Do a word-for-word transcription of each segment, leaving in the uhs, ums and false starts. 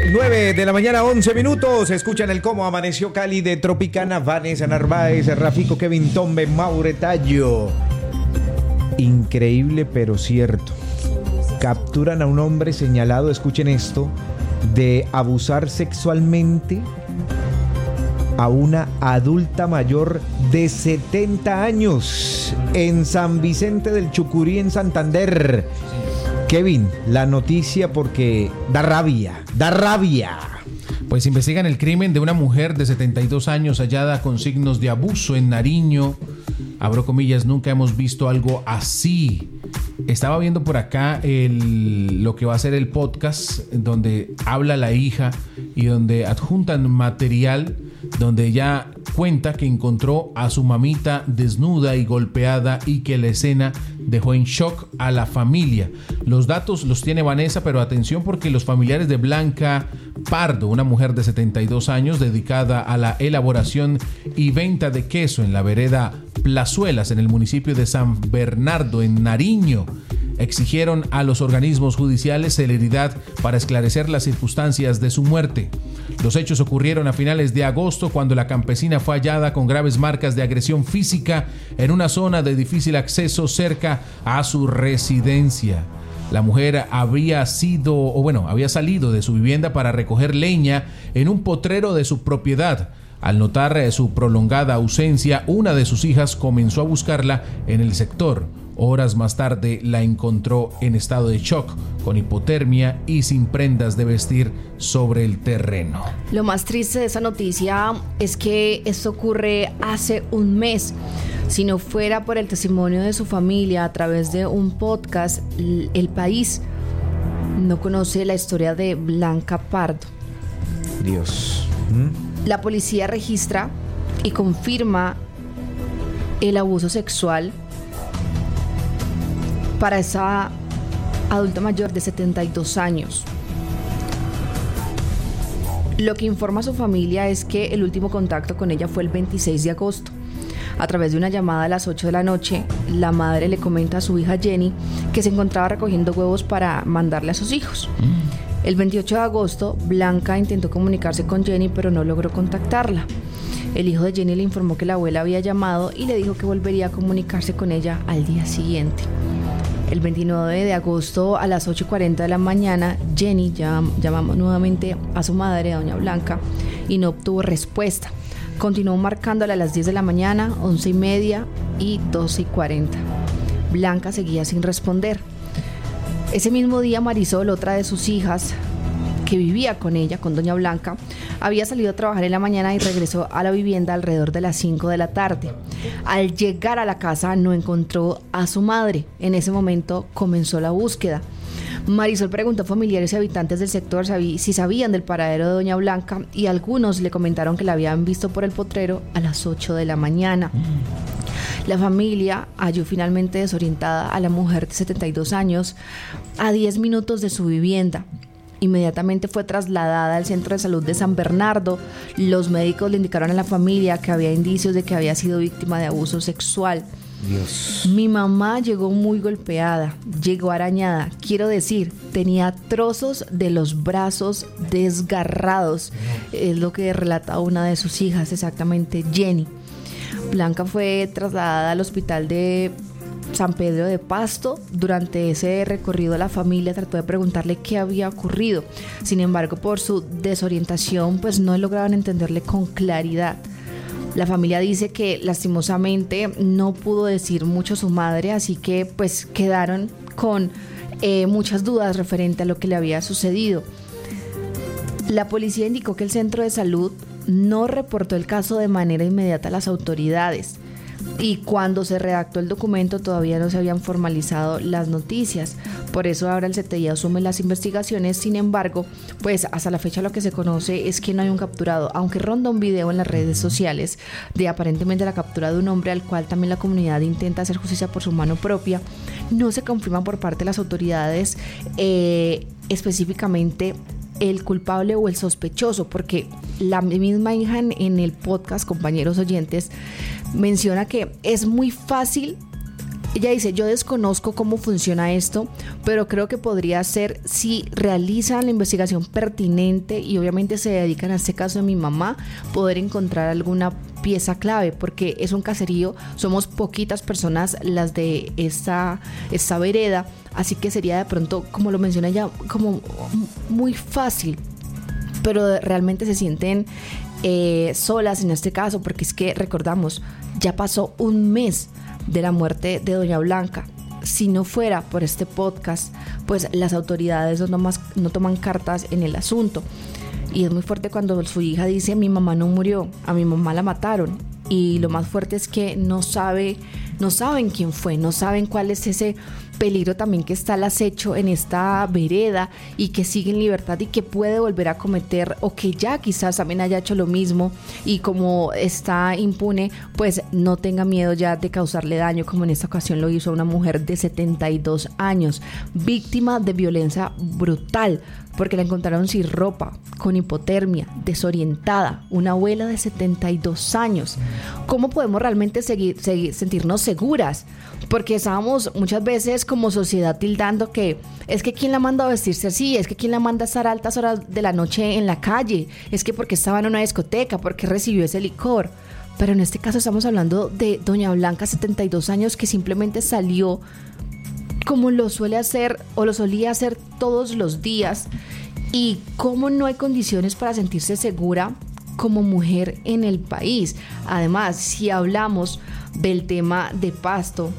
nueve de la mañana, once minutos. Escuchan el Cómo Amaneció Cali de Tropicana, Vanessa Narváez, Rafico, Kevin Tombe, Maure Tallo. Increíble pero cierto. Capturan a un hombre señalado, escuchen esto, de abusar sexualmente a una adulta mayor de setenta años en San Vicente del Chucurí, en Santander. Kevin, la noticia porque da rabia, da rabia. Pues investigan el crimen de una mujer de setenta y dos años hallada con signos de abuso en Nariño. Abro comillas, nunca hemos visto algo así. Estaba viendo por acá el, lo que va a ser el podcast donde habla la hija y donde adjuntan material donde ella cuenta que encontró a su mamita desnuda y golpeada y que la escena dejó en shock a la familia. Los datos los tiene Vanessa, pero atención porque los familiares de Blanca Pardo, una mujer de setenta y dos años dedicada a la elaboración y venta de queso en la vereda Plazuelas, en el municipio de San Bernardo, en Nariño, exigieron a los organismos judiciales celeridad para esclarecer las circunstancias de su muerte. Los hechos ocurrieron a finales de agosto, cuando la campesina fue hallada con graves marcas de agresión física en una zona de difícil acceso cerca a su residencia. La mujer había sido, o bueno, había salido de su vivienda para recoger leña en un potrero de su propiedad. Al notar su prolongada ausencia, una de sus hijas comenzó a buscarla en el sector. Horas más tarde la encontró en estado de shock, con hipotermia y sin prendas de vestir sobre el terreno. Lo más triste de esa noticia es que esto ocurre hace un mes. Si no fuera por el testimonio de su familia a través de un podcast, el país no conoce la historia de Blanca Pardo. Dios. ¿Mm? La policía registra y confirma el abuso sexual para esa adulta mayor de setenta y dos años. Lo que informa su familia es que el último contacto con ella fue el veintiséis de agosto. A través de una llamada a las ocho de la noche, la madre le comenta a su hija Jenny que se encontraba recogiendo huevos para mandarle a sus hijos. Mm. El veintiocho de agosto, Blanca intentó comunicarse con Jenny, pero no logró contactarla. El hijo de Jenny le informó que la abuela había llamado y le dijo que volvería a comunicarse con ella al día siguiente. El veintinueve de agosto a las ocho y cuarenta de la mañana, Jenny llam, llamamos nuevamente a su madre, a doña Blanca, y no obtuvo respuesta. Continuó marcándola a las diez de la mañana, once y media y doce y cuarenta. Blanca seguía sin responder. Ese mismo día, Marisol, otra de sus hijas, que vivía con ella, con doña Blanca, había salido a trabajar en la mañana y regresó a la vivienda alrededor de las cinco de la tarde. Al llegar a la casa no encontró a su madre. En ese momento comenzó la búsqueda. Marisol preguntó a familiares y habitantes del sector si sabían del paradero de doña Blanca, y algunos le comentaron que la habían visto por el potrero a las ocho de la mañana. La familia halló finalmente desorientada a la mujer de setenta y dos años a diez minutos de su vivienda. Inmediatamente fue trasladada al centro de salud de San Bernardo. Los médicos le indicaron a la familia que había indicios de que había sido víctima de abuso sexual. Dios. Mi mamá llegó muy golpeada, llegó arañada. Quiero decir, tenía trozos de los brazos desgarrados. Es lo que relata una de sus hijas, exactamente, Jenny. Blanca fue trasladada al hospital de San Pedro de Pasto. Durante ese recorrido la familia trató de preguntarle qué había ocurrido. Sin embargo, por su desorientación, pues no lograban entenderle con claridad. La familia dice que lastimosamente no pudo decir mucho su madre, así que pues quedaron con eh, muchas dudas referente a lo que le había sucedido. La policía indicó que el centro de salud no reportó el caso de manera inmediata a las autoridades, y cuando se redactó el documento todavía no se habían formalizado las noticias. Por eso ahora el C T I asume las investigaciones. Sin embargo, pues hasta la fecha lo que se conoce es que no hay un capturado, aunque ronda un video en las redes sociales de aparentemente la captura de un hombre al cual también la comunidad intenta hacer justicia por su mano propia. No se confirma por parte de las autoridades eh, específicamente el culpable o el sospechoso, porque la misma hija en, en el podcast, compañeros oyentes, menciona que es muy fácil Ella dice, yo desconozco cómo funciona esto, pero creo que podría ser si realizan la investigación pertinente y obviamente se dedican a este caso de mi mamá, poder encontrar alguna pieza clave, porque es un caserío, somos poquitas personas las de esta, esta vereda, así que sería de pronto, como lo menciona ella, como muy fácil, pero realmente se sienten eh, solas en este caso, porque es que recordamos, ya pasó un mes de la muerte de doña Blanca. Si no fuera por este podcast, pues las autoridades no, más, no toman cartas en el asunto. Y es muy fuerte cuando su hija dice, mi mamá no murió, a mi mamá la mataron. Y lo más fuerte es que no sabe, no saben quién fue, no saben cuál es ese peligro también que está al acecho en esta vereda y que sigue en libertad y que puede volver a cometer, o que ya quizás también haya hecho lo mismo, y como está impune, pues no tenga miedo ya de causarle daño, como en esta ocasión lo hizo a una mujer de setenta y dos años, víctima de violencia brutal, porque la encontraron sin ropa, con hipotermia, desorientada, una abuela de setenta y dos años. ¿Cómo podemos realmente seguir, seguir, sentirnos seguras? Porque estábamos muchas veces como sociedad tildando que es que quién la manda a vestirse así, es que quién la manda a estar a altas horas de la noche en la calle, es que porque estaba en una discoteca, porque recibió ese licor. Pero en este caso estamos hablando de doña Blanca, setenta y dos años, que simplemente salió como lo suele hacer o lo solía hacer todos los días, y cómo no hay condiciones para sentirse segura como mujer en el país. Además, si hablamos del tema de Pasto,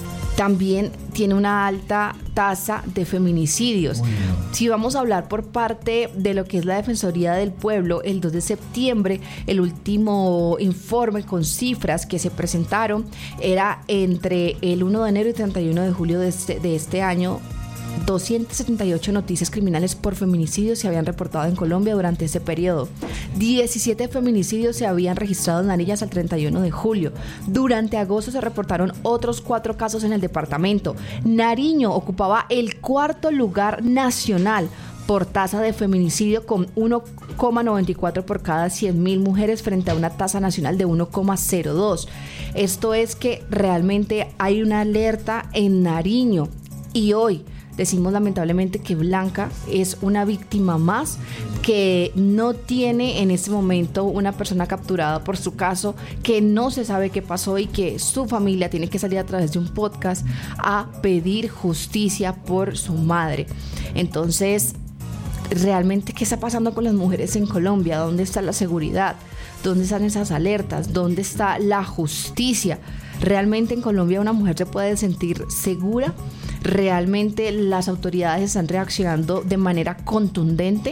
también tiene una alta tasa de feminicidios. Bueno. Si vamos a hablar por parte de lo que es la Defensoría del Pueblo, el dos de septiembre, el último informe con cifras que se presentaron era entre el primero de enero y treinta y uno de julio de este, de este año, doscientas setenta y ocho noticias criminales por feminicidio se habían reportado en Colombia durante ese periodo. diecisiete feminicidios se habían registrado en Nariño hasta el treinta y uno de julio. Durante agosto se reportaron otros cuatro casos en el departamento. Nariño ocupaba el cuarto lugar nacional por tasa de feminicidio, con uno coma noventa y cuatro por cada cien mil mujeres frente a una tasa nacional de uno coma cero dos. Esto es que realmente hay una alerta en Nariño, y hoy decimos lamentablemente que Blanca es una víctima más, que no tiene en este momento una persona capturada por su caso, que no se sabe qué pasó y que su familia tiene que salir a través de un podcast a pedir justicia por su madre. Entonces, realmente, ¿qué está pasando con las mujeres en Colombia? ¿Dónde está la seguridad? ¿Dónde están esas alertas? ¿Dónde está la justicia? ¿Realmente en Colombia una mujer se puede sentir segura? ¿Realmente las autoridades están reaccionando de manera contundente?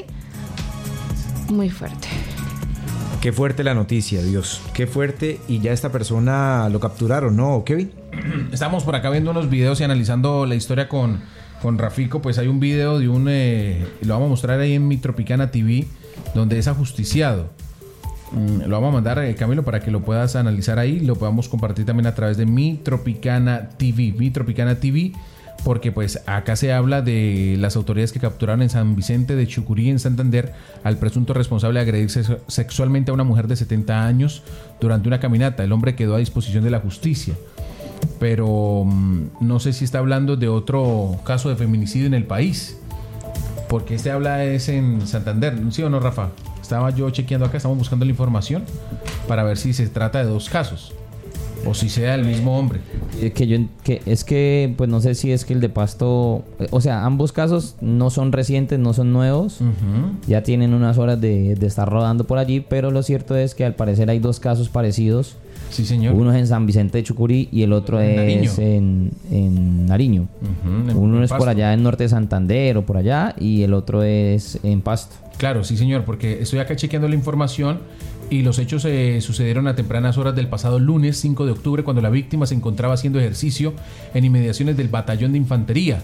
Muy fuerte. Qué fuerte la noticia, Dios. Qué fuerte. Y ya esta persona lo capturaron, ¿no, Kevin? Estamos por acá viendo unos videos y analizando la historia con, con Rafico. Pues hay un video de un... Eh, lo vamos a mostrar ahí en Mi Tropicana T V, donde es ajusticiado. Mm, lo vamos a mandar, eh, Camilo, para que lo puedas analizar ahí. Lo podamos compartir también a través de Mi Tropicana T V. Mi Tropicana T V, porque pues acá se habla de las autoridades que capturaron en San Vicente de Chucurí, en Santander, al presunto responsable de agredir sex- sexualmente a una mujer de setenta años durante una caminata. El hombre quedó a disposición de la justicia, pero mmm, no sé si está hablando de otro caso de feminicidio en el país, porque este habla es en Santander, ¿sí o no, Rafa? Estaba yo chequeando acá, estamos buscando la información para ver si se trata de dos casos o si sea el mismo hombre. Que yo que es que pues no sé si es que el de Pasto, o sea, ambos casos no son recientes, no son nuevos. Uh-huh. Ya tienen unas horas de, de estar rodando por allí, pero lo cierto es que al parecer hay dos casos parecidos. Sí, señor. Uno es en San Vicente de Chucurí y el otro en es Nariño. En, en Nariño. Uh-huh, en Uno es Pasto. Por allá en norte de Santander o por allá, y el otro es en Pasto. Claro, sí, señor, porque estoy acá chequeando la información y los hechos eh, sucedieron a tempranas horas del pasado lunes cinco de octubre, cuando la víctima se encontraba haciendo ejercicio en inmediaciones del batallón de infantería.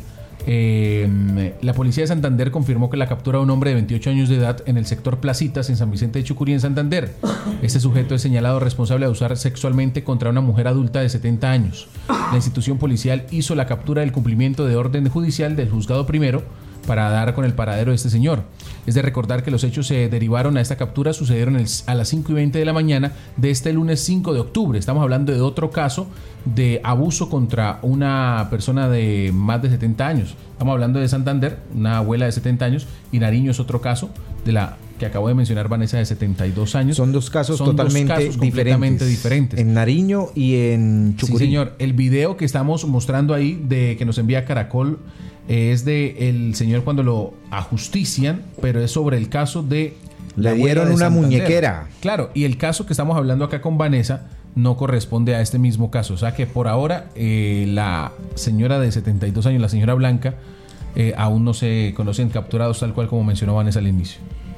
Eh, la policía de Santander confirmó que la captura de un hombre de veintiocho años de edad en el sector Placitas, en San Vicente de Chucurí, en Santander. Este sujeto es señalado responsable de abusar sexualmente contra una mujer adulta de setenta años. La institución policial hizo la captura del cumplimiento de orden judicial del juzgado primero para dar con el paradero de este señor. Es de recordar que los hechos se derivaron a esta captura, sucedieron el, a las cinco y veinte de la mañana de este lunes cinco de octubre. Estamos hablando de otro caso de abuso contra una persona de más de setenta años. Estamos hablando de Santander, una abuela de setenta años, y Nariño es otro caso de la que acabo de mencionar, Vanessa, de setenta y dos años. Son dos casos Son totalmente dos casos diferentes. completamente diferentes. En Nariño y en Chucurí. Sí, señor. El video que estamos mostrando ahí, de que nos envía Caracol, eh, es de el señor cuando lo ajustician, pero es sobre el caso de... Le dieron una muñequera. Claro, y el caso que estamos hablando acá con Vanessa no corresponde a este mismo caso. O sea que por ahora eh, la señora de setenta y dos años, la señora Blanca, eh, aún no se conocen capturados, tal cual como mencionó Vanessa al inicio.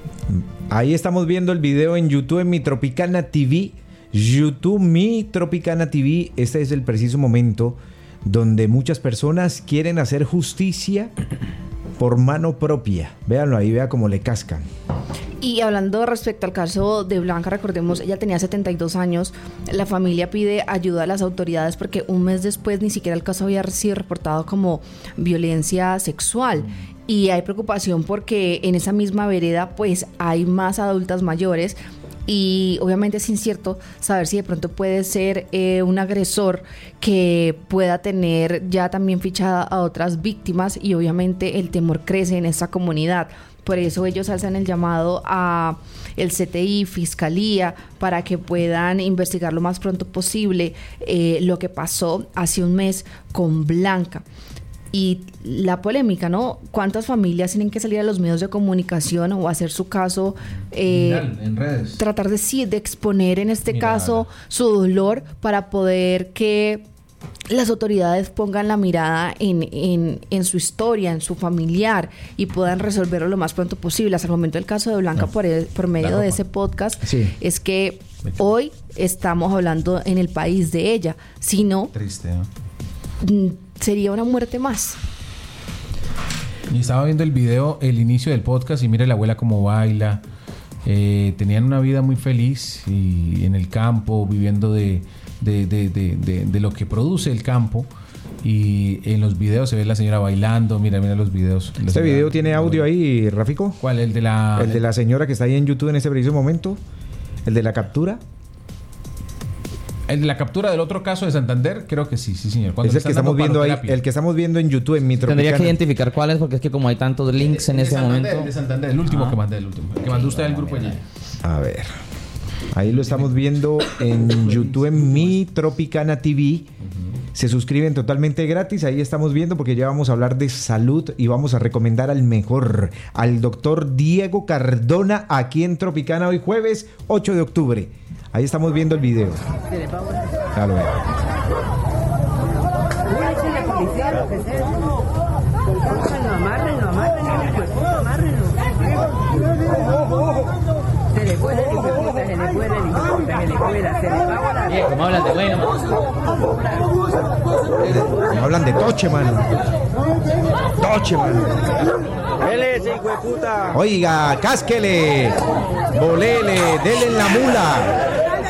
Ahí estamos viendo el video en YouTube, en Mi Tropicana T V. YouTube, Mi Tropicana T V. Este es el preciso momento donde muchas personas quieren hacer justicia por mano propia. Véanlo ahí, vea cómo le cascan. Y hablando respecto al caso de Blanca, recordemos, ella tenía setenta y dos años. La familia pide ayuda a las autoridades porque un mes después ni siquiera el caso había sido reportado como violencia sexual. Y hay preocupación porque en esa misma vereda pues hay más adultas mayores. Y obviamente es incierto saber si de pronto puede ser eh, un agresor que pueda tener ya también fichada a otras víctimas, y obviamente el temor crece en esta comunidad. Por eso ellos hacen el llamado a el C T I, Fiscalía, para que puedan investigar lo más pronto posible eh, lo que pasó hace un mes con Blanca. Y la polémica, ¿no? ¿Cuántas familias tienen que salir a los medios de comunicación o hacer su caso? Eh, en redes. Tratar de, sí, de exponer en este Mirada. caso su dolor para poder que las autoridades pongan la mirada en, en, en su historia, en su familiar, y puedan resolverlo lo más pronto posible. Hasta el momento el caso de Blanca, no, por, el, por medio de ese podcast, sí, es que hoy estamos hablando en el país de ella. Si no, triste, ¿no? Sería una muerte más. Y estaba viendo el video, el inicio del podcast, y mire la abuela cómo baila. Eh, tenían una vida muy feliz y en el campo, viviendo de, de, de, de, de, de lo que produce el campo. Y en los videos se ve la señora bailando. Mira, mira los videos. ¿Este video tiene audio ahí, Rafico? ¿Cuál? El de la... El de la señora que está ahí en YouTube en este preciso momento. El de la captura. El de la captura del otro caso de Santander, creo que sí, sí, señor. Cuando es el que estamos viendo ahí, el que estamos viendo en YouTube en Mi Tropicana. Tendría que identificar cuál es, porque es que como hay tantos links en ese momento. El de Santander, el último ah. que mandé, el último. El que mandó usted al grupo allí. A ver. Ahí lo estamos viendo en YouTube en Mi Tropicana T V. Uh-huh. Se suscriben totalmente gratis. Ahí estamos viendo, porque ya vamos a hablar de salud y vamos a recomendar al mejor, al doctor Diego Cardona, aquí en Tropicana, hoy jueves ocho de octubre. Ahí estamos viendo el video. Ya lo veo. ¿Cómo hablan de bueno? ¿Cómo hablan de toche, mano? Toche, mano. Oiga, cásquele, volele, dele en la mula.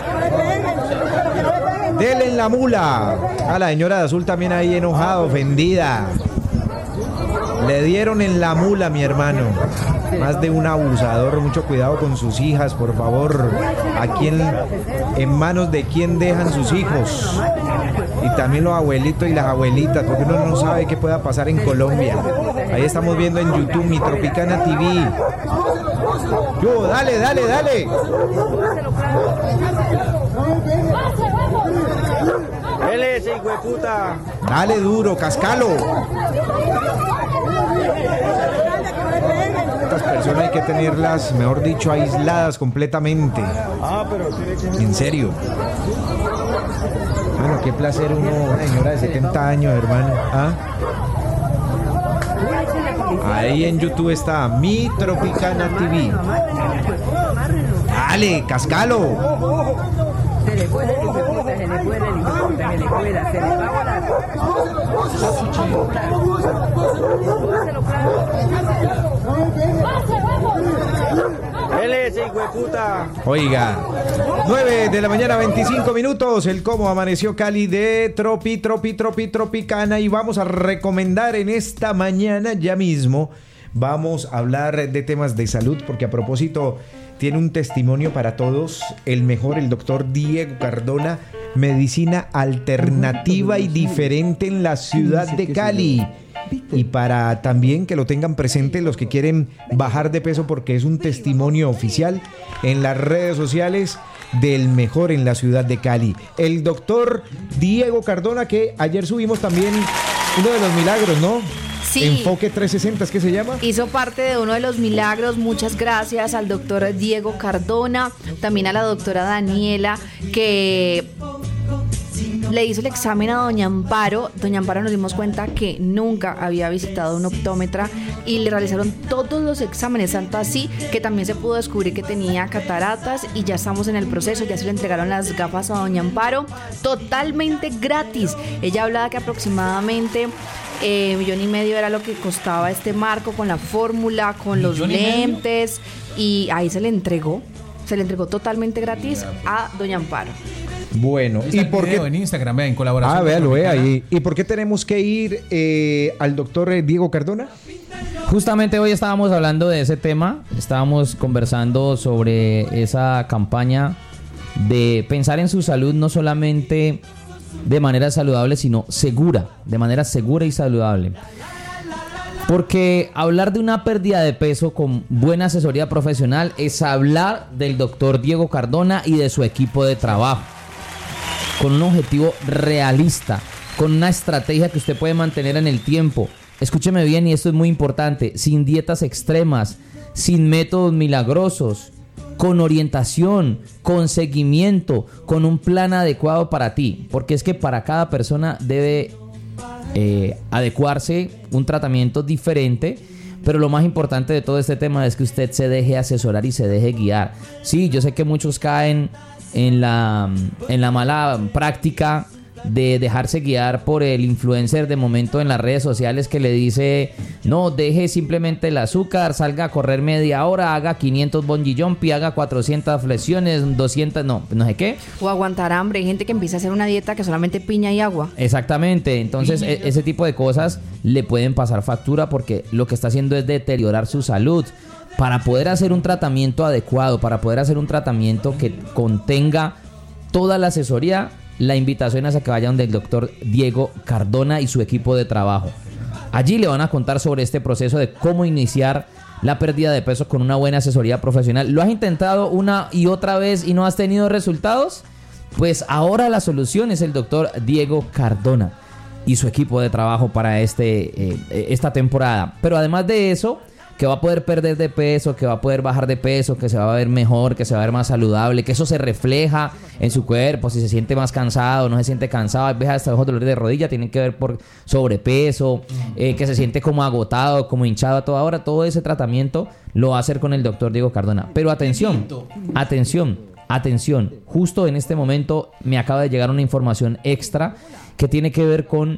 Dele en la mula. A la señora de azul también ahí enojada, ofendida. Le dieron en la mula, mi hermano. Más de un abusador. Mucho cuidado con sus hijas, por favor. ¿A quién, en manos de quién dejan sus hijos? Y también los abuelitos y las abuelitas, porque uno no sabe qué pueda pasar en Colombia. Ahí estamos viendo en YouTube Mi Tropicana T V. Yo, dale, dale, dale. Ese hijo de puta. Dale duro, cascalo. Estas personas hay que tenerlas, mejor dicho, aisladas completamente. Ah, pero tiene que... En serio. Bueno, qué placer uno, una señora de setenta años, hermano. ¿Ah? Ahí en YouTube está Mi Tropicana T V. Dale, cascalo. Se le puede, se le puede, se le puede, se le puede, se le puede, se le va a volar. Él es hijo de puta. Oiga, nueve de la mañana, veinticinco minutos. El cómo amaneció Cali de Tropi, Tropi, Tropi, Tropicana. Y vamos a recomendar en esta mañana ya mismo vamos a hablar de temas de salud, porque a propósito tiene un testimonio para todos, el mejor, el doctor Diego Cardona, medicina alternativa y diferente en la ciudad de Cali. Y para también que lo tengan presente los que quieren bajar de peso, porque es un testimonio oficial en las redes sociales del mejor en la ciudad de Cali, el doctor Diego Cardona, que ayer subimos también uno de los milagros, ¿no? Sí. Enfoque trescientos sesenta, ¿es que se llama? Hizo parte de uno de los milagros. Muchas gracias al doctor Diego Cardona, también a la doctora Daniela, que le hizo el examen a doña Amparo. Doña Amparo, nos dimos cuenta que nunca había visitado un optómetra y le realizaron todos los exámenes, tanto así que también se pudo descubrir que tenía cataratas, y ya estamos en el proceso, ya se le entregaron las gafas a doña Amparo totalmente gratis. Ella hablaba que aproximadamente eh, millón y medio era lo que costaba este marco con la fórmula, con los lentes, y ahí se le entregó, se le entregó totalmente gratis a doña Amparo. Bueno, ¿y por qué en Instagram, vea, en colaboración? Ah, véalo, vea ahí. ¿Y por qué tenemos que ir eh, al doctor Diego Cardona? Justamente hoy estábamos hablando de ese tema, estábamos conversando sobre esa campaña de pensar en su salud no solamente de manera saludable, sino segura, de manera segura y saludable. Porque hablar de una pérdida de peso con buena asesoría profesional es hablar del doctor Diego Cardona y de su equipo de trabajo, con un objetivo realista, con una estrategia que usted puede mantener en el tiempo. Escúcheme bien, y esto es muy importante, sin dietas extremas, sin métodos milagrosos, con orientación, con seguimiento, con un plan adecuado para ti, porque es que para cada persona debe eh, adecuarse un tratamiento diferente. Pero lo más importante de todo este tema es que usted se deje asesorar y se deje guiar. Sí, yo sé que muchos caen en la, en la mala práctica de dejarse guiar por el influencer de momento en las redes sociales que le dice: no, deje simplemente el azúcar, salga a correr media hora, haga quinientos bungee jumping, haga cuatrocientas flexiones, doscientas, no, no sé qué. O aguantar hambre. Hay gente que empieza a hacer una dieta que solamente piña y agua. Exactamente, entonces e- ese tipo de cosas le pueden pasar factura, porque lo que está haciendo es deteriorar su salud. Para poder hacer un tratamiento adecuado, para poder hacer un tratamiento que contenga toda la asesoría, la invitación es a que vayan del doctor Diego Cardona y su equipo de trabajo. Allí le van a contar sobre este proceso de cómo iniciar la pérdida de peso con una buena asesoría profesional. ¿Lo has intentado una y otra vez y no has tenido resultados? Pues ahora la solución es el doctor Diego Cardona y su equipo de trabajo para este, eh, esta temporada. Pero además de eso, que va a poder perder de peso, que va a poder bajar de peso, que se va a ver mejor, que se va a ver más saludable, que eso se refleja en su cuerpo, si se siente más cansado, no se siente cansado, hay veces hasta los dolores de rodilla tienen que ver por sobrepeso, eh, que se siente como agotado, como hinchado a toda hora. Todo ese tratamiento lo va a hacer con el doctor Diego Cardona. Pero atención, atención, atención, justo en este momento me acaba de llegar una información extra que tiene que ver con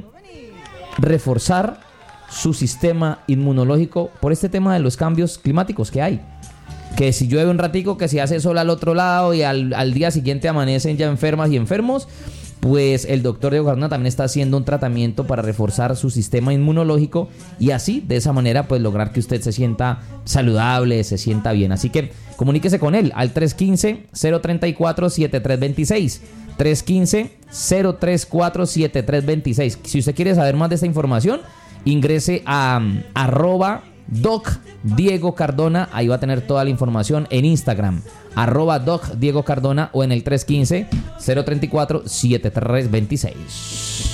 reforzar su sistema inmunológico por este tema de los cambios climáticos que hay. Que si llueve un ratico, que si hace sol al otro lado y al, al día siguiente amanecen ya enfermas y enfermos, pues el doctor Diego Cardona también está haciendo un tratamiento para reforzar su sistema inmunológico y así, de esa manera, pues lograr que usted se sienta saludable, se sienta bien. Así que comuníquese con él al tres uno cinco, cero tres cuatro, siete tres dos seis. tres uno cinco, cero tres cuatro, siete tres dos seis. Si usted quiere saber más de esta información, ingrese a um, arroba doc Diego Cardona, ahí va a tener toda la información en Instagram, arroba doc Diego Cardona, o en el tres uno cinco, cero tres cuatro, siete tres dos seis.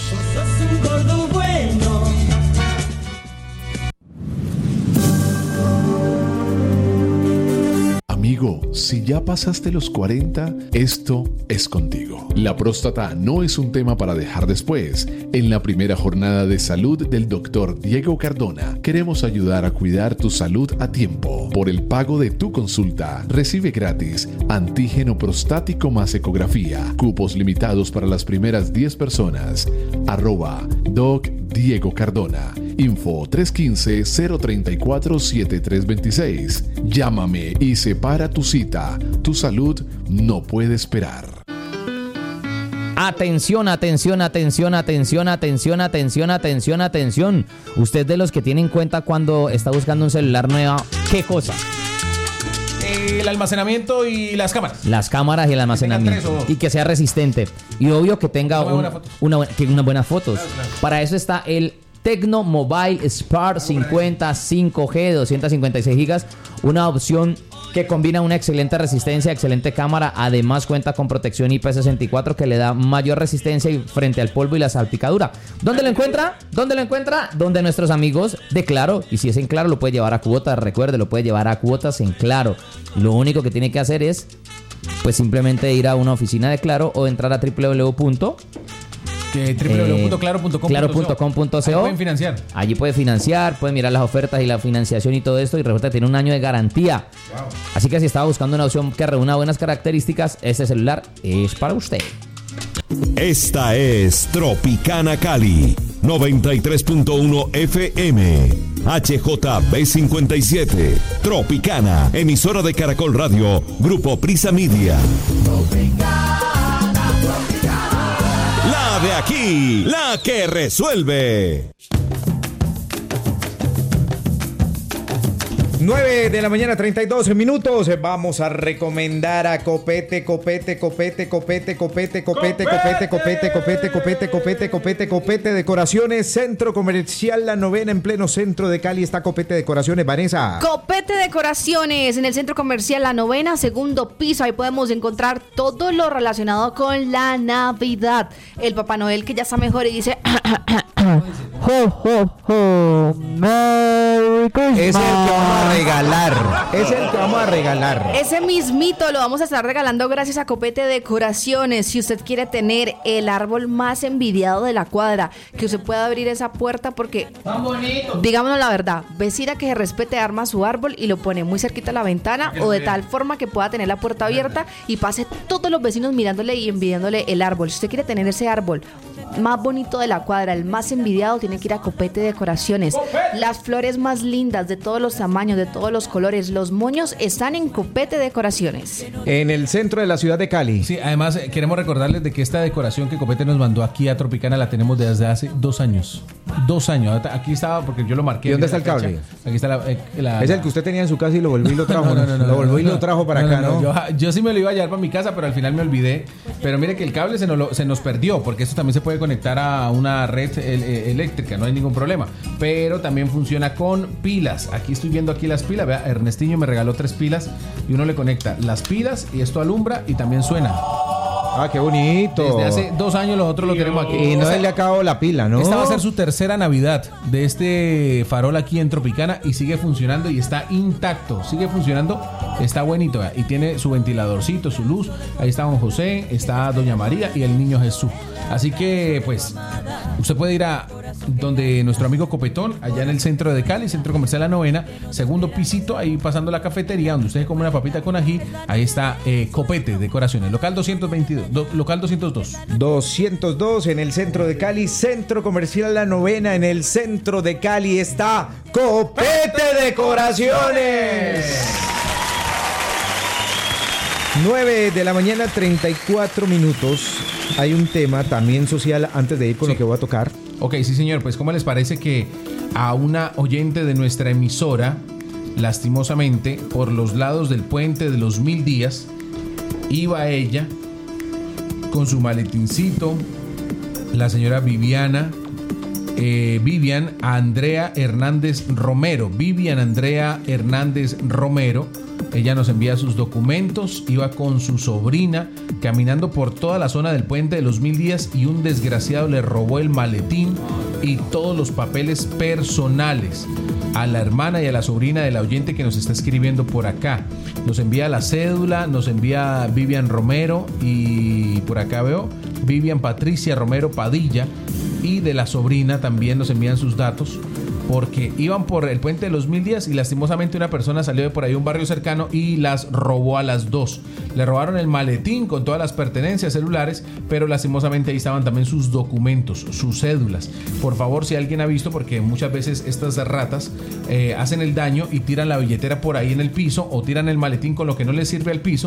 Amigo, si ya pasaste los cuarenta, esto es contigo. La próstata no es un tema para dejar después. En la primera jornada de salud del doctor Diego Cardona, queremos ayudar a cuidar tu salud a tiempo. Por el pago de tu consulta, recibe gratis antígeno prostático más ecografía. Cupos limitados para las primeras diez personas. Arroba Doc Diego Cardona. Info tres uno cinco, cero tres cuatro, siete tres dos seis. Llámame y separa tu cita. Tu salud no puede esperar. Atención, atención, atención, atención, atención, atención, atención, atención. Usted de los que tienen cuenta cuando está buscando un celular nuevo, ¿qué cosa? El almacenamiento y las cámaras. Las cámaras y el almacenamiento. Que y que sea resistente. Y obvio que tenga una un, buena foto. una, buena, que unas buenas fotos. Claro, claro. Para eso está el Tecno Mobile Spark cincuenta cinco G, doscientos cincuenta y seis gigas. Una opción que combina una excelente resistencia, excelente cámara. Además cuenta con protección I P sesenta y cuatro que le da mayor resistencia frente al polvo y la salpicadura. ¿Dónde lo encuentra? ¿Dónde lo encuentra? Donde nuestros amigos de Claro. Y si es en Claro lo puede llevar a cuotas. Recuerde, lo puede llevar a cuotas en Claro. Lo único que tiene que hacer es pues simplemente ir a una oficina de Claro o entrar a w w w punto claro punto com punto co. Pueden financiar. Allí puede financiar, puede mirar las ofertas y la financiación y todo esto. Y resulta que tiene un año de garantía. Wow. Así que si estaba buscando una opción que reúna buenas características, este celular es para usted. Esta es Tropicana Cali, noventa y tres punto uno F M. H J B cincuenta y siete. Tropicana, emisora de Caracol Radio, Grupo Prisa Media. Tropicana, Tropicana. La de aquí, la que resuelve. nueve de la mañana, treinta y dos minutos. Vamos a recomendar a Copete, Copete, Copete, Copete, Copete, Copete, Copete, Copete, Copete, Copete, Copete, Copete, Copete Decoraciones, Centro Comercial La Novena, en pleno centro de Cali está Copete Decoraciones. Vanessa. Copete Decoraciones en el Centro Comercial La Novena, segundo piso. Ahí podemos encontrar todo lo relacionado con la Navidad. El Papá Noel que ya está mejor y dice... Ho, ho, ho. Merry Christmas. Es el que vamos a regalar. Es el que vamos a regalar. Ese mismito lo vamos a estar regalando gracias a Copete Decoraciones. Si usted quiere tener el árbol más envidiado de la cuadra, que usted pueda abrir esa puerta porque, tan bonito, digámonos la verdad, vecina que se respete arma su árbol y lo pone muy cerquita a la ventana o de tal forma que pueda tener la puerta abierta y pase todos los vecinos mirándole y envidiándole el árbol. Si usted quiere tener ese árbol más bonito de la cuadra, el más envidiado, tiene que ir a Copete Decoraciones. Las flores más lindas de todos los tamaños, de todos los colores, los moños están en Copete Decoraciones. En el centro de la ciudad de Cali. Sí, además eh, queremos recordarles de que esta decoración que Copete nos mandó aquí a Tropicana la tenemos desde hace dos años. Dos años. Aquí estaba porque yo lo marqué. ¿Y dónde está el cable? Aquí está la, eh, la... Es el que usted tenía en su casa y lo volvió y lo trajo. no, no, no, no, lo volvió no, y no, lo trajo para no, acá, no, ¿no? no. Yo, yo sí me lo iba a llevar para mi casa, pero al final me olvidé. Pero mire que el cable se nos, lo, se nos perdió, porque esto también se puede conectar a una red el, el, eléctrica, no hay ningún problema. Pero también funciona con pilas. Aquí estoy viendo aquí las pilas. Vea, Ernestinho me regaló tres pilas y uno le conecta las pilas y esto alumbra y también suena. Ah, qué bonito. Desde hace dos años nosotros lo tenemos aquí. Y no se le ha acabado la pila, ¿no? Esta va a ser su tercera Navidad de este farol aquí en Tropicana y sigue funcionando y está intacto. Sigue funcionando, está bonito. ¿Vea? Y tiene su ventiladorcito, su luz. Ahí está don José, está doña María y el niño Jesús. Así que, pues, usted puede ir a donde nuestro amigo Copetón, allá en el centro de Cali, Centro Comercial La Novena, segundo pisito, ahí pasando la cafetería, donde usted come una papita con ají. Ahí está eh, Copete Decoraciones, local doscientos veintidós, do, local doscientos dos. doscientos dos en el centro de Cali, Centro Comercial La Novena, en el centro de Cali está Copete Decoraciones. nueve de la mañana, treinta y cuatro minutos. Hay un tema también social antes de ir con sí. lo que voy a tocar. Ok, sí señor, pues ¿cómo les parece que a una oyente de nuestra emisora, lastimosamente, por los lados del puente de los mil días, iba ella con su maletincito, la señora Viviana, eh, Vivian Andrea Hernández Romero, Vivian Andrea Hernández Romero. Ella nos envía sus documentos, iba con su sobrina caminando por toda la zona del puente de los mil días y un desgraciado le robó el maletín y todos los papeles personales a la hermana y a la sobrina de la oyente que nos está escribiendo por acá. Nos envía la cédula, nos envía Vivian Romero y por acá veo Vivian Patricia Romero Padilla, y de la sobrina también nos envían sus datos, porque iban por el puente de los mil días y lastimosamente una persona salió de por ahí un barrio cercano y las robó a las dos. Le robaron el maletín con todas las pertenencias celulares, pero lastimosamente ahí estaban también sus documentos, sus cédulas. Por favor, si alguien ha visto, porque muchas veces estas ratas eh, hacen el daño y tiran la billetera por ahí en el piso o tiran el maletín con lo que no les sirve al piso,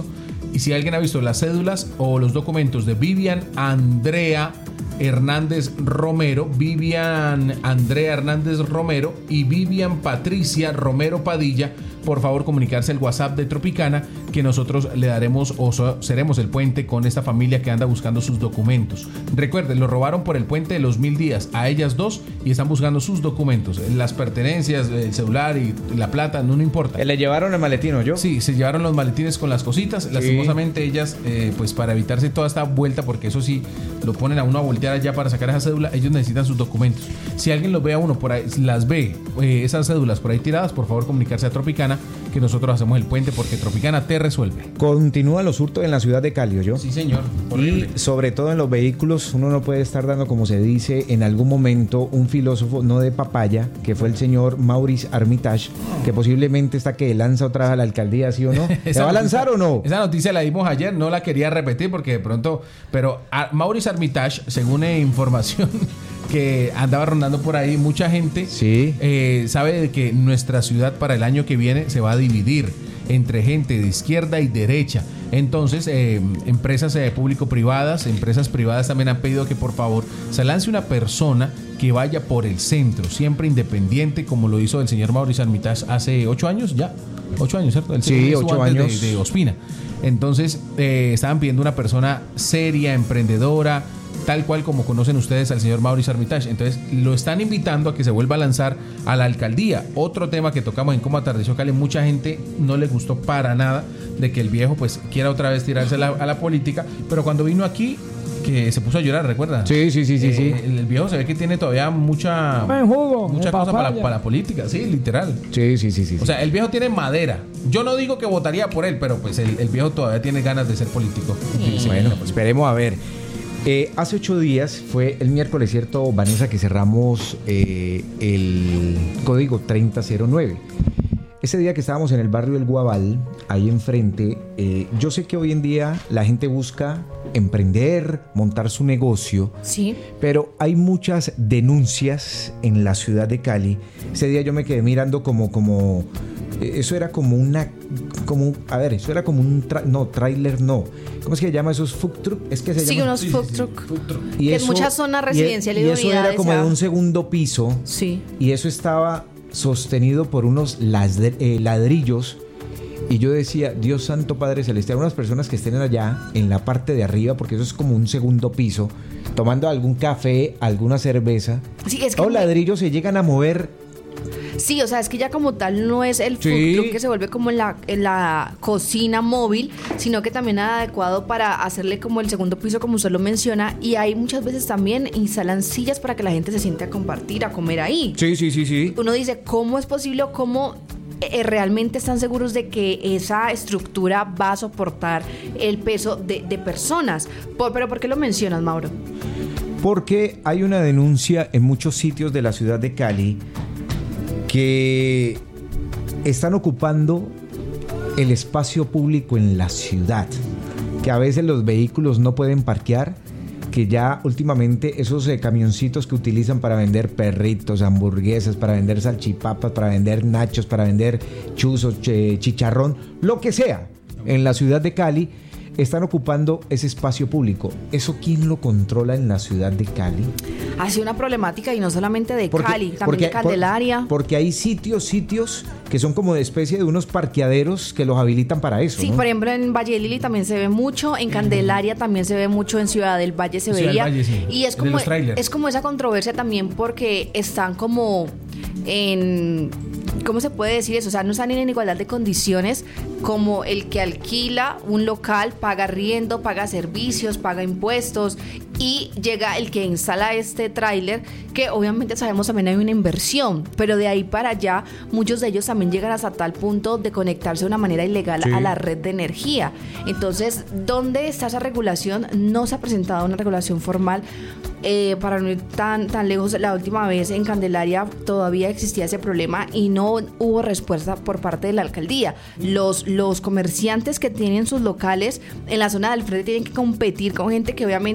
Y si alguien ha visto las cédulas o los documentos de Vivian Andrea Hernández Romero, Vivian Andrea Hernández Romero y Vivian Patricia Romero Padilla, por favor comunicarse al WhatsApp de Tropicana, que nosotros le daremos o so, seremos el puente con esta familia que anda buscando sus documentos. Recuerden, lo robaron por el puente de los Mil Días a ellas dos y están buscando sus documentos, las pertenencias, el celular y la plata, no, no importa. ¿Le llevaron el maletín o yo? Sí, se llevaron los maletines con las cositas. Sí. Lastimosamente ellas, eh, pues para evitarse toda esta vuelta, porque eso sí, lo ponen a uno a voltear allá para sacar esa cédula, ellos necesitan sus documentos. Si alguien los ve a uno por ahí, las ve, eh, esas cédulas por ahí tiradas, por favor comunicarse a Tropicana, que nosotros hacemos el puente, porque Tropicana te resuelve. Continúan los hurtos en la ciudad de Cali, ¿yo? Sí, señor. Horrible. Y sobre todo en los vehículos, uno no puede estar dando, como se dice en algún momento, un filósofo no de papaya, que fue el señor Maurice Armitage, oh. que posiblemente está que lanza otra vez a la alcaldía, ¿sí o no? ¿Se va a lanzar o no? Esa noticia la dimos ayer, no la quería repetir porque de pronto, pero a Maurice Armitage, según eh, información que andaba rondando por ahí, mucha gente sí. eh, sabe de que nuestra ciudad para el año que viene se va a dividir entre gente de izquierda y derecha. Entonces, eh, empresas eh, público-privadas, empresas privadas también han pedido que por favor se lance una persona que vaya por el centro, siempre independiente, como lo hizo el señor Mauricio Armitage hace ocho años ya. Ocho años, ¿cierto? El sí, ocho años. De, de Ospina. Entonces, eh, estaban pidiendo una persona seria, emprendedora, tal cual como conocen ustedes al señor Mauricio Armitage. Entonces lo están invitando a que se vuelva a lanzar a la alcaldía. Otro tema que tocamos en Cómo Atardeció Cali, mucha gente no le gustó para nada de que el viejo pues quiera otra vez tirarse a la, a la política, pero cuando vino aquí que se puso a llorar, ¿recuerda? Sí, sí, sí, sí, eh, sí. El, el viejo se ve que tiene todavía mucha jugo, mucha cosa para, para la política, sí, literal. Sí, sí, sí, sí. O sea, el viejo tiene madera. Yo no digo que votaría por él, pero pues el, el viejo todavía tiene ganas de ser político. Sí, sí, bueno, esperemos a ver. Eh, hace ocho días, fue el miércoles, ¿cierto, Vanessa, que cerramos eh, el código treinta cero nueve? Ese día que estábamos en el barrio del Guabal, ahí enfrente, eh, yo sé que hoy en día la gente busca emprender, montar su negocio, sí, pero hay muchas denuncias en la ciudad de Cali. Ese día yo me quedé mirando como... como eso era como una, como, a ver, eso era como un, tra, no, tráiler no. ¿Cómo es que se llama esos food truck? Es que se sí, llama, unos sí, food sí, truck. Sí, food truck. Y en muchas zonas residenciales y, y eso era como ya. de un segundo piso. Sí. Y eso estaba sostenido por unos ladrillos. Y yo decía, Dios Santo Padre Celestial, unas personas que estén allá en la parte de arriba, porque eso es como un segundo piso, tomando algún café, alguna cerveza. Sí, es que los ladrillos se llegan a mover. Sí, o sea, es que ya como tal no es el sí. food truck que se vuelve como en la, en la cocina móvil, sino que también es adecuado para hacerle como el segundo piso, como usted lo menciona, y ahí muchas veces también instalan sillas para que la gente se siente a compartir, a comer ahí. Sí, sí, sí, sí. Uno dice, ¿cómo es posible o cómo eh, realmente están seguros de que esa estructura va a soportar el peso de, de personas? Por, pero ¿por qué lo mencionas, Mauro? Porque hay una denuncia en muchos sitios de la ciudad de Cali que están ocupando el espacio público en la ciudad, que a veces los vehículos no pueden parquear, que ya últimamente esos eh, camioncitos que utilizan para vender perritos, hamburguesas, para vender salchipapas, para vender nachos, para vender chuzos, ch- chicharrón, lo que sea, en la ciudad de Cali, están ocupando ese espacio público. ¿Eso quién lo controla en la ciudad de Cali? Ha sido una problemática y no solamente de porque, Cali, también porque, de Candelaria. Por, porque hay sitios, sitios que son como de especie de unos parqueaderos que los habilitan para eso. Sí, ¿no? por ejemplo en Valle Lili también se ve mucho, en Candelaria mm. también se ve mucho, en Ciudad del Valle se Ciudad veía. Valle, sí. Y es como, es como esa controversia también porque están como en... ¿Cómo se puede decir eso? O sea, no están en igualdad de condiciones como el que alquila un local, paga arriendo, paga servicios, paga impuestos y llega el que instala este tráiler, que obviamente sabemos también hay una inversión, pero de ahí para allá muchos de ellos también llegan hasta tal punto de conectarse de una manera ilegal sí. a la red de energía. Entonces, ¿dónde está esa regulación? No se ha presentado una regulación formal. Eh, para no ir tan, tan lejos, la última vez en Candelaria todavía existía ese problema y no hubo respuesta por parte de la alcaldía. Los, los comerciantes que tienen sus locales en la zona del frente tienen que competir con gente que obviamente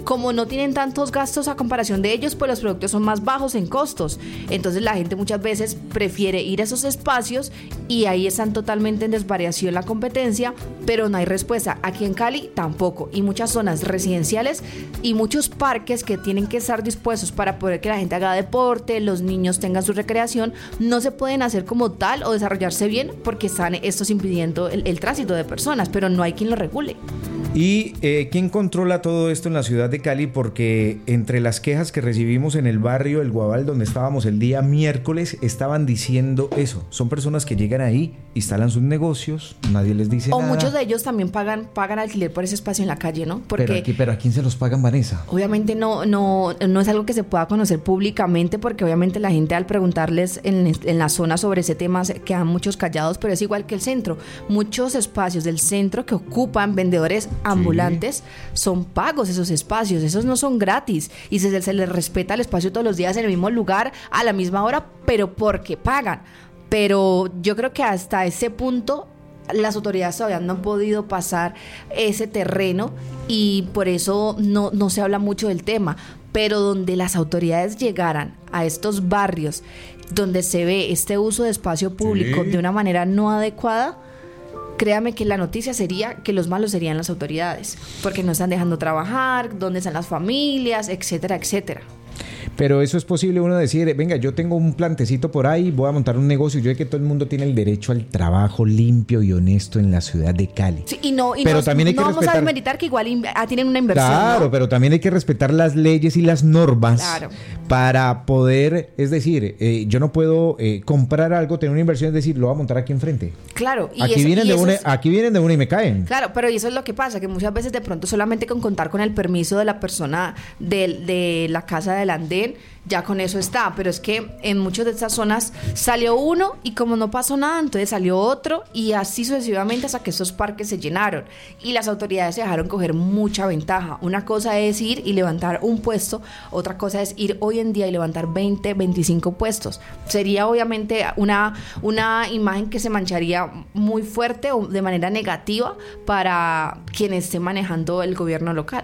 como no tienen tantos gastos a comparación de ellos, pues los productos son más bajos en costos. Entonces la gente muchas veces prefiere ir a esos espacios y ahí están totalmente en desvariación la competencia, pero no hay respuesta. Aquí en Cali tampoco, y muchas zonas residenciales y muchos parques que tienen que estar dispuestos para poder que la gente haga deporte, los niños tengan su recreación, no se pueden hacer como tal o desarrollarse bien porque están estos impidiendo el, el tránsito de personas, pero no hay quien lo regule. ¿Y eh, quién controla todo esto en la ciudad de Cali? Porque entre las quejas que recibimos en el barrio El Guabal, donde estábamos el día miércoles, estaban diciendo eso. Son personas que llegan ahí, instalan sus negocios, nadie les dice o nada. O muchos de ellos también pagan pagan alquiler por ese espacio en la calle, ¿no? Porque pero, aquí, pero ¿a quién se los pagan, Vanessa? Obviamente no, no, no es algo que se pueda conocer públicamente, porque obviamente la gente al preguntarles en, en la zona sobre ese tema se quedan muchos callados, pero es igual que el centro. Muchos espacios del centro que ocupan vendedores ambulantes, sí, son pagos esos espacios, esos no son gratis, y se, se les respeta el espacio todos los días en el mismo lugar, a la misma hora, pero porque pagan. Pero yo creo que hasta ese punto las autoridades todavía no han podido pasar ese terreno y por eso no, no se habla mucho del tema. Pero donde las autoridades llegaran a estos barrios donde se ve este uso de espacio público, sí, de una manera no adecuada, créame que la noticia sería que los malos serían las autoridades, porque no están dejando trabajar, dónde están las familias, etcétera, etcétera. Pero eso es posible uno decir, venga, yo tengo un plantecito por ahí, voy a montar un negocio. Yo sé que todo el mundo tiene el derecho al trabajo limpio y honesto en la ciudad de Cali. Sí, y no, y pero no, también hay no que vamos respetar... a desmeritar que igual in... ah, tienen una inversión. Claro, ¿no? Pero también hay que respetar las leyes y las normas, claro, para poder, es decir, eh, yo no puedo eh, comprar algo, tener una inversión, es decir, lo voy a montar aquí enfrente. Claro. Y aquí, eso, vienen y de eso una, es... aquí vienen de una y me caen. Claro, pero eso es lo que pasa, que muchas veces de pronto solamente con contar con el permiso de la persona de, de la casa del andén, ya con eso está, pero es que en muchas de estas zonas salió uno y como no pasó nada, entonces salió otro y así sucesivamente hasta que esos parques se llenaron y las autoridades se dejaron coger mucha ventaja. Una cosa es ir y levantar un puesto, otra cosa es ir hoy en día y levantar veinte, veinticinco puestos. Sería obviamente una, una imagen que se mancharía muy fuerte o de manera negativa para quien esté manejando el gobierno local.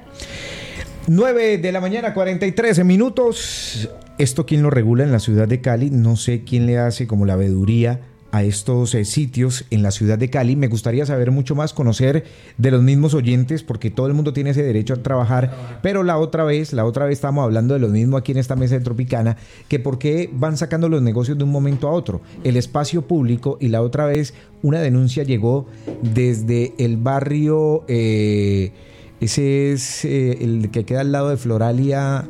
nueve de la mañana, cuarenta y tres minutos. ¿Esto quién lo regula en la ciudad de Cali? No sé quién le hace como la veeduría a estos eh, sitios en la ciudad de Cali. Me gustaría saber mucho más, conocer de los mismos oyentes, porque todo el mundo tiene ese derecho a trabajar. Pero la otra vez, la otra vez estábamos hablando de lo mismo aquí en esta mesa de Tropicana, que por qué van sacando los negocios de un momento a otro. El espacio público, y la otra vez una denuncia llegó desde el barrio... Eh, Ese es eh, el que queda al lado de Floralia,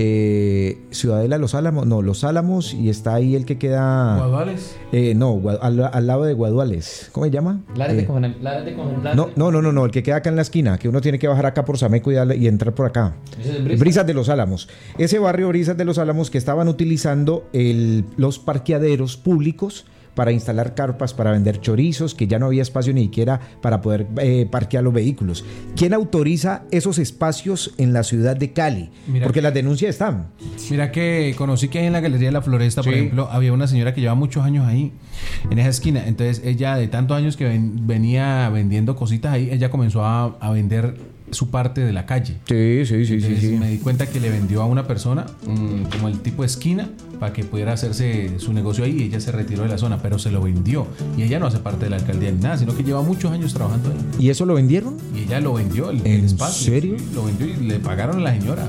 eh, Ciudadela, Los Álamos, no, Los Álamos, y está ahí el que queda... ¿Guaduales? Eh, no, Guad, al, al lado de Guaduales. ¿Cómo se llama? Lares eh, de Cogen- Lares de Cogen- no, no, no, no, no, el que queda acá en la esquina, que uno tiene que bajar acá por Sameco y, darle, y entrar por acá. ¿Ese es el Brisas? Brisas de Los Álamos. Ese barrio Brisas de Los Álamos que estaban utilizando el, los parqueaderos públicos para instalar carpas, para vender chorizos, que ya no había espacio ni siquiera para poder eh, parquear los vehículos. ¿Quién autoriza esos espacios en la ciudad de Cali? Mira, porque las denuncias están. Mira que conocí que ahí en la Galería de la Floresta, por sí, ejemplo, había una señora que lleva muchos años ahí, en esa esquina. Entonces ella, de tantos años que ven, venía vendiendo cositas ahí, ella comenzó a, a vender su parte de la calle. Sí, sí, sí, Entonces, sí, sí. me di cuenta que le vendió a una persona um, como el tipo de esquina para que pudiera hacerse su negocio ahí, y ella se retiró de la zona, pero se lo vendió. Y ella no hace parte de la alcaldía ni nada, sino que lleva muchos años trabajando ahí. ¿Y eso lo vendieron? Y ella lo vendió, el, ¿En el espacio. serio? Sí, lo vendió y le pagaron a la señora.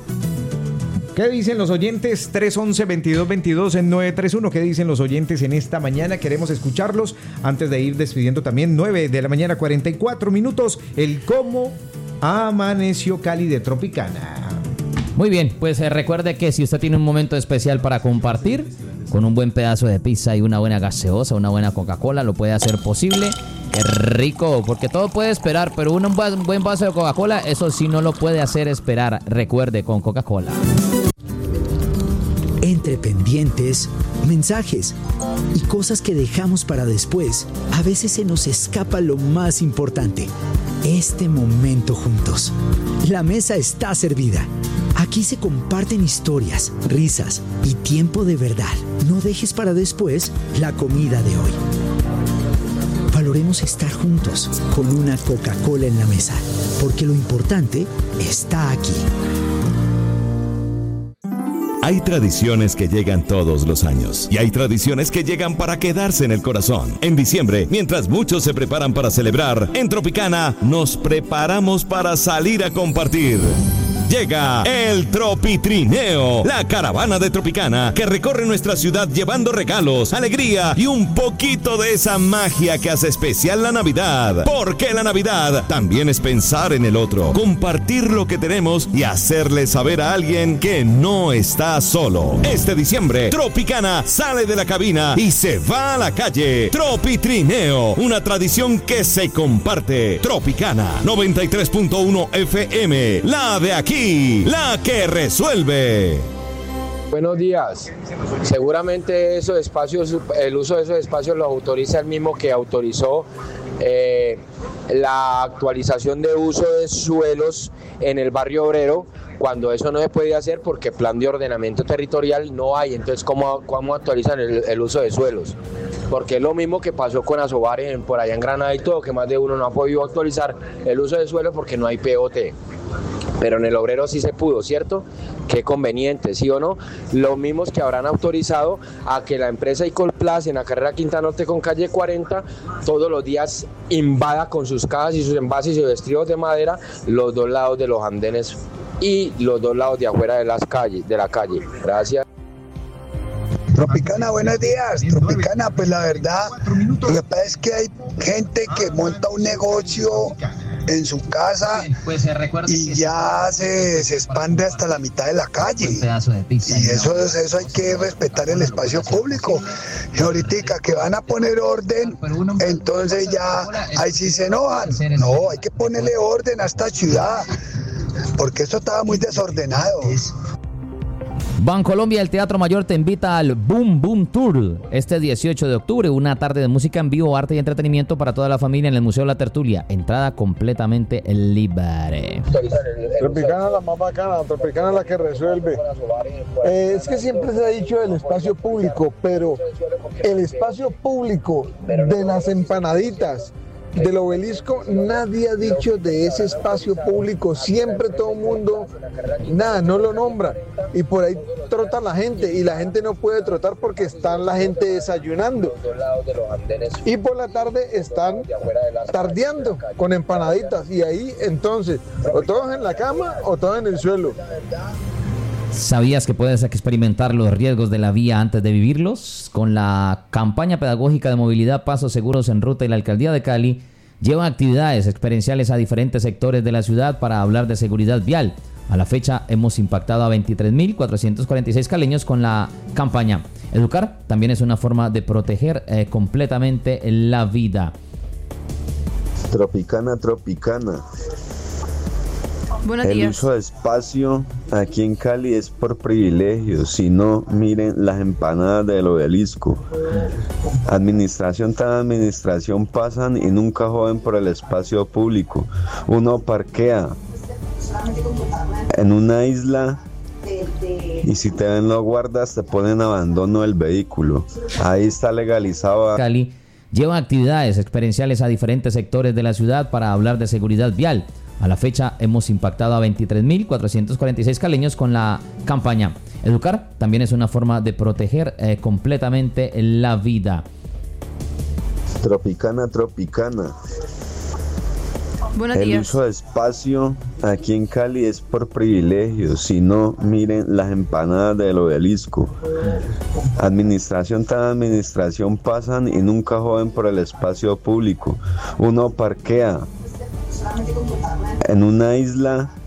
¿Qué dicen los oyentes? tres once, veintidós veintidós en nueve tres uno. ¿Qué dicen los oyentes en esta mañana? Queremos escucharlos antes de ir despidiendo también. nueve de la mañana, cuarenta y cuatro minutos. El cómo amaneció Cali de Tropicana. Muy bien, pues eh, recuerde que si usted tiene un momento especial para compartir, con un buen pedazo de pizza y una buena gaseosa, una buena Coca-Cola, lo puede hacer posible. ¡Qué rico! Porque todo puede esperar, pero un buen vaso de Coca-Cola, eso sí no lo puede hacer esperar. Recuerde, con Coca-Cola. Entre pendientes, mensajes y cosas que dejamos para después, a veces se nos escapa lo más importante: este momento juntos. La mesa está servida. Aquí se comparten historias, risas y tiempo de verdad. No dejes para después la comida de hoy. Valoremos estar juntos con una Coca-Cola en la mesa, porque lo importante está aquí. Hay tradiciones que llegan todos los años y hay tradiciones que llegan para quedarse en el corazón. En diciembre, mientras muchos se preparan para celebrar, en Tropicana nos preparamos para salir a compartir. Llega el Tropitrineo, la caravana de Tropicana que recorre nuestra ciudad llevando regalos, alegría y un poquito de esa magia que hace especial la Navidad. Porque la Navidad también es pensar en el otro, compartir lo que tenemos y hacerle saber a alguien que no está solo. Este diciembre, Tropicana sale de la cabina y se va a la calle. Tropitrineo, una tradición que se comparte. Tropicana noventa y tres punto uno F M, la de aquí, la que resuelve. Buenos días. Seguramente esos espacios, el uso de esos espacios lo autoriza el mismo que autorizó eh, la actualización de uso de suelos en el barrio obrero, cuando eso no se puede hacer porque plan de ordenamiento territorial no hay. Entonces, ¿cómo, cómo actualizan el, el uso de suelos? Porque es lo mismo que pasó con Asobar en, por allá en Granada y todo, que más de uno no ha podido actualizar el uso de suelo porque no hay P O T. Pero en el obrero sí se pudo, ¿cierto? Qué conveniente, ¿sí o no? Los mismos que habrán autorizado a que la empresa Icolplast en la carrera Quinta Norte con calle cuarenta todos los días invada con sus cajas y sus envases y sus estribos de madera los dos lados de los andenes y los dos lados de afuera de las calles, de la calle. Gracias. Tropicana, buenos días. Tropicana, pues la verdad, lo que pasa es que hay gente que monta un negocio en su casa y ya se, se expande hasta la mitad de la calle. Y eso, eso hay que respetar el espacio público. Y ahorita que van a poner orden, entonces ya ahí sí se enojan. No, hay que ponerle orden a esta ciudad, porque esto estaba muy desordenado. Bancolombia, el Teatro Mayor te invita al Boom Boom Tour este dieciocho de octubre, una tarde de música en vivo, arte y entretenimiento para toda la familia en el Museo La Tertulia, entrada completamente libre. Tropicana la más bacana, Tropicana la que resuelve. Eh, es que siempre se ha dicho el espacio público, pero el espacio público de las empanaditas, del obelisco, nadie ha dicho de ese espacio público. Siempre todo el mundo, nada, no lo nombra. Y por ahí trota la gente, y la gente no puede trotar porque están la gente desayunando. Y por la tarde están tardeando con empanaditas. Y ahí entonces, o todos en la cama o todos en el suelo. ¿Sabías que puedes experimentar los riesgos de la vía antes de vivirlos? Con la campaña pedagógica de movilidad Pasos Seguros en Ruta y la Alcaldía de Cali lleva actividades experienciales a diferentes sectores de la ciudad para hablar de seguridad vial. A la fecha hemos impactado a veintitrés mil cuatrocientos cuarenta y seis caleños con la campaña. Educar también es una forma de proteger eh, completamente la vida. Tropicana, Tropicana. Buenos el días. uso de espacio aquí en Cali es por privilegio. Si no, miren las empanadas del obelisco. Administración tras administración pasan y nunca joden por el espacio público. Uno parquea en una isla y si te ven los guardas te ponen abandono del vehículo. Ahí está legalizado. Cali lleva actividades experienciales a diferentes sectores de la ciudad para hablar de seguridad vial. A la fecha hemos impactado a veintitrés mil cuatrocientos cuarenta y seis caleños con la campaña. Educar también es una forma de proteger eh, completamente la vida. Tropicana, Tropicana. Buenos el días. uso de espacio aquí en Cali es por privilegio. Si no, miren las empanadas del obelisco. Administración tras administración pasan y nunca joden por el espacio público. Uno parquea en una isla